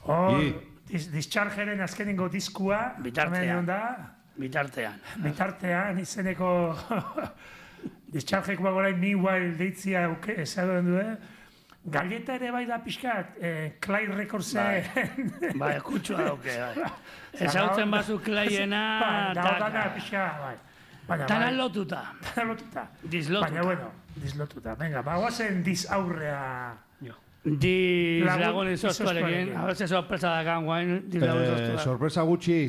Hor, Dischargeren azkenengo diskua. Bitartean, izeneko Dischargek bagorain Meanwhile deitzia ezagun du, Galleta ere bai da pixkat, Clyde Recordsen... Bai, kutsua dauke, bai. Ezautzen bazu Clyena... Daudana pixkat, bai. Tanan lotuta. Dislotuta. Baina, bueno, dislotuta. Venga, bagoazen disaurrea... Dislagun izoztuarekin. A veces sorpresa dakan guain, dislagun izoztuarekin. Sorpresa gutxi,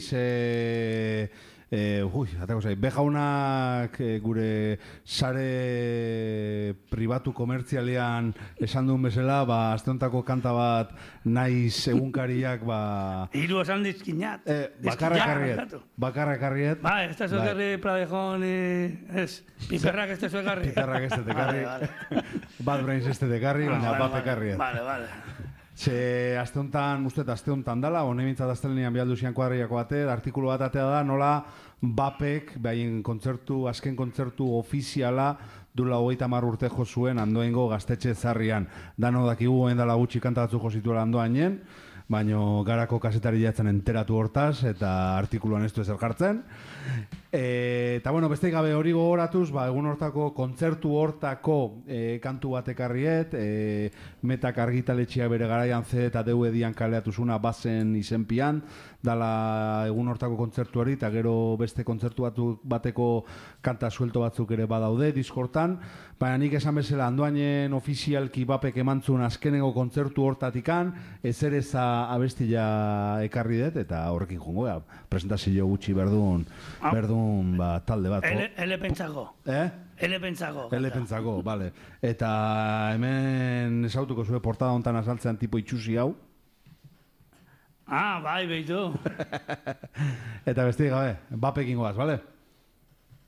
Bejaunak gure sare pribatu komertzialean esan duen bezala, azteontako kanta bat naiz egunkariak, Hiru esan dizkinat. Bakarra karriet. Ez da zuekarri Pradejón, Piperrak ez da zuekarri. Piperrak ez da tekarri. Bad Brains ez da tekarri, baina bape karriet. Vale. Ze asteontan dala, honemintzat astelenean bialduzian kuadriako bate, artikulu bat atea da, nola Bapek, behaien azken kontzertu ofiziala, dula 30 urte jo zuen Andoaingo gaztetxe zarrian. Dano dakigu goen dala gutxi kanta batzu jo zituela Andoainen, baino garako kasetari jatzen enteratu hortaz, eta artikuluan ez du ezer jartzen. Eta, besteik gabe hori gogoratuz, egun hortako, kontzertu hortako kantu bat ekarriet, Metak argitaletxeak bere garaian ze eta DVD-an kaleatuzuna bazen izenpian, dala egun hortako kontzertu hori, eta gero beste kontzertu bateko kanta suelto batzuk ere badaude, diskortan, baina nik esan bezala Andoainen ofizialki Bapek emantzun azkeneko kontzertu hortatikan, ezer eza abestila ekarri dut, eta horrekin jongo, presentazio gutxi berdun talde bat. Elepentzako. Elepentzako, bale. Eta hemen esautuko zuen portada hontan azaltzean tipo itxusi hau. Bai, behitu. Eta besteik gabe, Bapekin goaz, bale?